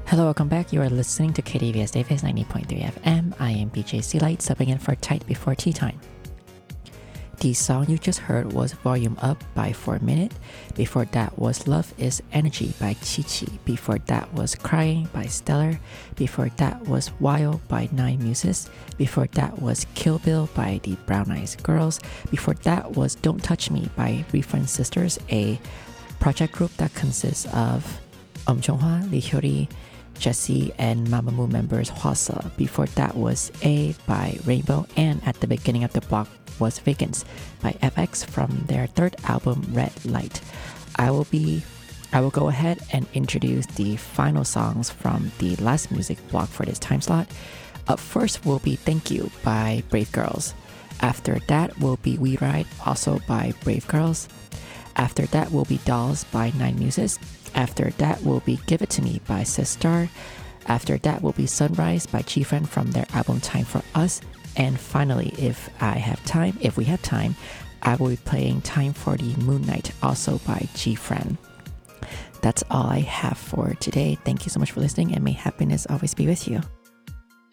Hello, welcome back. You are listening to KDVS Davis 90.3 FM. I am BJ Light, subbing in for Tight Before Tea Time. The song you just heard was Volume Up by 4 Minute. Before that was Love is Energy by Chi Chi. Before that was Crying by Stellar. Before that was Wild by Nine Muses. Before that was Kill Bill by the Brown Eyes Girls. Before that was Don't Touch Me by Refund Sisters, a project group that consists of Chonghwa, Lee Hyori, Jessie, and Mamamoo members Hwasa. Before that was A by Rainbow, and at the beginning of the block was Vacants by FX from their third album Red Light. I will go ahead and introduce the final songs from the last music block for this time slot. Up first will be Thank You by Brave Girls. After that will be We Ride, also by Brave Girls. After that will be Dolls by Nine Muses. After that will be Give It To Me by Sistar. After that will be Sunrise by GFriend from their album Time For Us. And finally, if we have time, I will be playing Time For The Moon Night, also by GFriend. That's all I have for today. Thank you so much for listening, and may happiness always be with you.